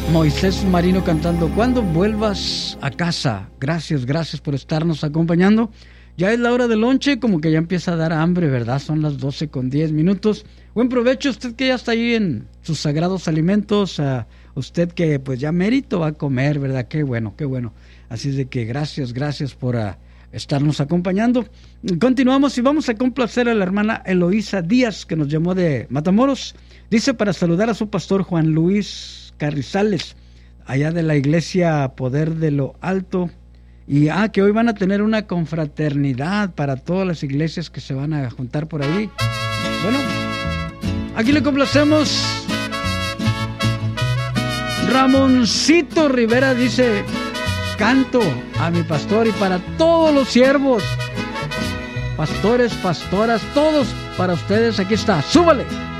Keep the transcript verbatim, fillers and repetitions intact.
Moisés Marino cantando Cuando vuelvas a casa. Gracias, gracias por estarnos acompañando. Ya es la hora del lonche, como que ya empieza a dar hambre, ¿verdad? Son las doce con diez minutos. Buen provecho, usted que ya está ahí en sus sagrados alimentos, a usted que pues ya mérito va a comer, ¿verdad? Qué bueno, qué bueno. Así es de que gracias, gracias por uh, estarnos acompañando. Continuamos y vamos a complacer a la hermana Eloísa Díaz, que nos llamó de Matamoros. Dice para saludar a su pastor Juan Luis Carrizales, allá de la iglesia Poder de lo Alto. Y ah, que hoy van a tener una confraternidad para todas las iglesias que se van a juntar por ahí. Bueno, aquí le complacemos. Ramoncito Rivera dice, canto a mi pastor y para todos los siervos, pastores, pastoras, todos para ustedes. Aquí está, súbale.